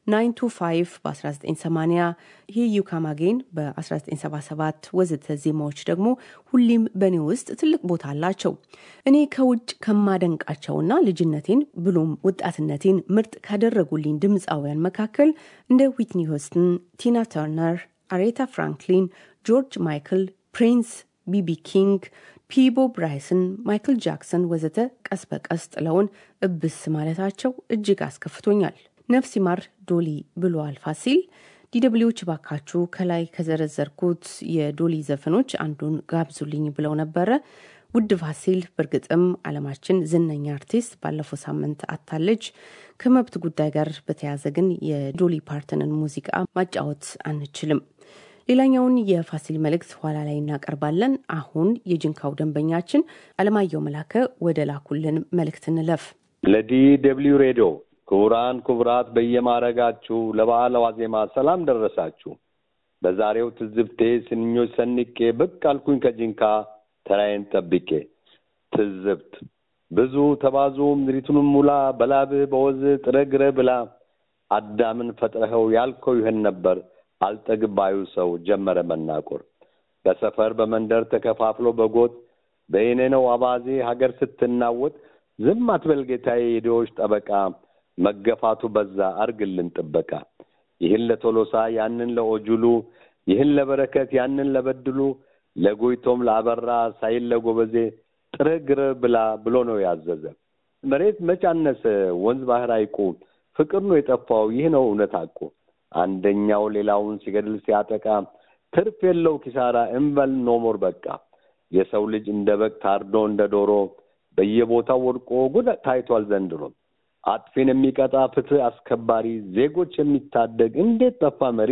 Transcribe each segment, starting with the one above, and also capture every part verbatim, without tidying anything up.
nine to five በ1980 Here You Come Again በ1977 ወዘተ ዜማዎች ደግሞ ሁሌም በኔ ውስጥ ትልቅ ቦታ አላቸው። እኔ ከውጭ ከማደንቃቸውና ልጅነቴን ብሎም ወጣትነቴን ምርጥ ካደረጉልኝ ድምጻውያን መካከል እንደ ዊትኒ ሆስትን፣ ቲና ተርነር፣ አሬታ ፍራንክሊን፣ ጆርጅ ማይክል፣ ፕሪንስ፣ ቢቢ ኪንግ፣ ፒቦ ብራይሰን፣ ማይክል ጃክሰን ወዘተ ቀስ በቀስ ጥለውን እብስ ማለታቸው እጅግ አስከፍቶኛል። ነፍስ ይማር ዶሊ ብሏል ፋሲል። ዲደብሊውዎች ባካችሁ ከላይ ከዘረዘርኩት የዶሊ ዘፈኖች አንዱን ጋብዙልኝ ብለው ነበረ። ውድ ፋሲል፣ በርግጥም ዓለማችን ዝነኛ አርቲስት ባለፈው ሳምንት አታለች። ከመብት ጉዳይ ጋር በተያያዘ ግን የዶሊ ፓርተንን ሙዚቃ ማጫወት አንችልም። ሌላኛውን የፋሲል መልእክት ኋላ ላይ እናቀርባለን። አሁን የጅንካው ደንበኛችን አለማየሁ መላከ ወደ ላኩልን መልእክት እንለፍ። ለዲ ደብሊው ሬዲዮ ኩራን ኩብራት በየማረጋችሁ ለበዓል ዋዜማ ሰላም ደረሳችሁ። በዛሬው ትዝብቴ ስንኞች ሰንቄ ብቅ አልኩኝ ከጅንካ ተራዬን ጠብቄ። ትዝብት ብዙ ተባዙ ምድሪቱን ሙላ በላብ በወዝ ጥረግረ ብላ አዳምን ፈጥረኸው ያልከው ይሄን ነበር አልጠግባዩ ሰው ጀመረ መናቆር። በሰፈር በመንደር ተከፋፍሎ በጎጥ በእኔ ነው አባዜ ሀገር ስትናወጥ ዝም አትበል ጌታዬ የዲዎች ጠበቃ መገፋቱ በዛ አርግልን ጥበቃ። ይህን ለቶሎሳ ያንን ለኦጁሉ ይህን ለበረከት ያንን ለበድሉ ለጎይቶም ላበራ ሳይል ለጎበዜ ጥረግረ ብላ ብሎ ነው ያዘዘ። መሬት መጫነሰ ወንዝ ባህር አይቁ ፍቅር ነው የጠፋው ይህ ነው እውነት አቁ። አንደኛው ሌላውን ሲገድል ሲያጠቃ ትርፍ የለው ኪሳራ እንበል ኖሞር በቃ። የሰው ልጅ እንደበቅ ታርዶ እንደዶሮ በየቦታው ወድቆ ጉድ ታይቷል ዘንድሮ። አጥፊን የሚቀጣ ፍትህ አስከባሪ ዜጎች የሚታደግ እንዴት ጠፋ መሪ።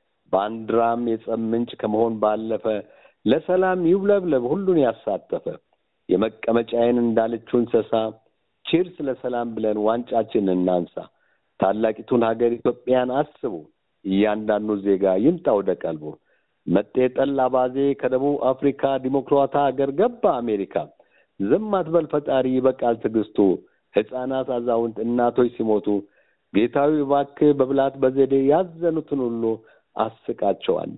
ባንድራም የጸምንጭ ከመሆን ባለፈ ለሰላም ይውለብለብ ሁሉን ያሳተፈ። የመቀመጫዬን እንዳለችው እንስሳ ቺርስ ለሰላም ብለን ዋንጫችንን እናንሳ። ታላቂቱን ሀገር ኢትዮጵያን አስቡ እያንዳንዱ ዜጋ ይምጣ ወደ ቀልቡ። መጤጠል አባዜ ከደቡብ አፍሪካ ዲሞክራታ ሀገር ገባ አሜሪካ። ዝም አትበል ፈጣሪ ይበቃል ትግስቱ። ህፃናት አዛውንት እናቶች ሲሞቱ ጌታዊ እባክህ በብላት በዘዴ ያዘኑትን ሁሉ አስቃቸው አንዴ።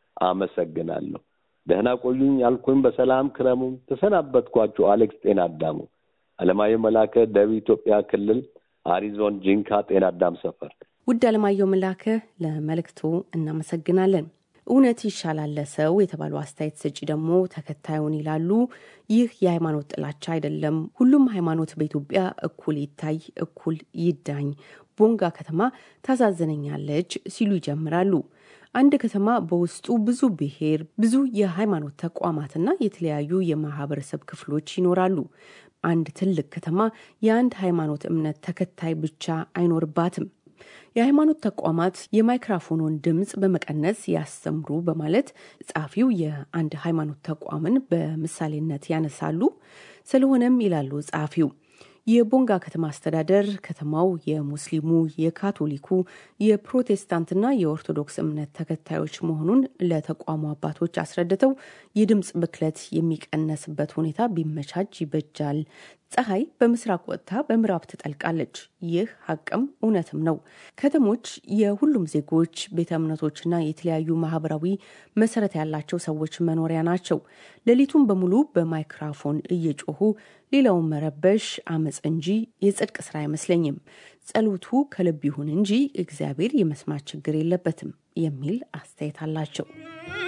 አመሰግናለሁ። ደህና ቆዩኝ ያልኩኝ በሰላም ክረሙ። ተሰናበትኳችሁ። አሌክስ ጤና አዳሙ አለማየሁ መላከ ደቡብ ኢትዮጵያ ክልል አሪዞን ጂንካ ጤና አዳም ሰፈር። ውድ አለማየሁ መላከ ለመልእክቱ እናመሰግናለን። እውነት ይሻላል ለሰው የተባሉ አስተያየት ሰጪ ደግሞ ተከታዩን ይላሉ። ይህ የሃይማኖት ጥላቻ አይደለም። ሁሉም ሃይማኖት በኢትዮጵያ እኩል ይታይ፣ እኩል ይዳኝ። ቦንጋ ከተማ ታዛዘነኛለች ሲሉ ይጀምራሉ። አንድ ከተማ በውስጡ ብዙ ብሔር፣ ብዙ የሃይማኖት ተቋማትና የተለያዩ የማህበረሰብ ክፍሎች ይኖራሉ። አንድ ትልቅ ከተማ የአንድ ሃይማኖት እምነት ተከታይ ብቻ አይኖርባትም። የሃይማኖት ተቋማት የማይክሮፎኑን ድምጽ በመቀነስ ያስተምሩ በማለት ጻፊው የአንድ ሃይማኖት ተቋምን በምሳሌነት ያነሳሉ። ስለሆነም ይላሉ ጻፊው የቦንጋ ከተማ አስተዳደር ከተማው የሙስሊሙ፣ የካቶሊኩ፣ የፕሮቴስታንትና የኦርቶዶክስ እምነት ተከታዮች መሆኑን ለተቋሙ አባቶች አስረድተው የድምጽ ብክለት የሚቀነስበት ሁኔታ ቢመቻች ይበጃል። ፀሐይ በምስራቅ ወጥታ በምዕራብ ትጠልቃለች። ይህ ሐቅም እውነትም ነው። ከተሞች የሁሉም ዜጎች ቤተ እምነቶችና የተለያዩ ማህበራዊ መሰረት ያላቸው ሰዎች መኖሪያ ናቸው። ሌሊቱን በሙሉ በማይክሮፎን እየጮሁ ሌላውን መረበሽ አመጽ እንጂ የጽድቅ ስራ አይመስለኝም። ጸሎቱ ከልብ ይሁን እንጂ እግዚአብሔር የመስማት ችግር የለበትም የሚል አስተያየት አላቸው።